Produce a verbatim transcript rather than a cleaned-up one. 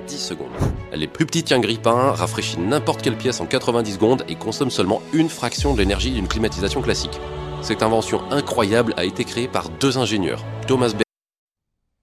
dix secondes. Elle est plus petite qu'un grille-pain, rafraîchit n'importe quelle pièce en quatre-vingt-dix secondes et consomme seulement une fraction de l'énergie d'une climatisation classique. Cette invention incroyable a été créée par deux ingénieurs, Thomas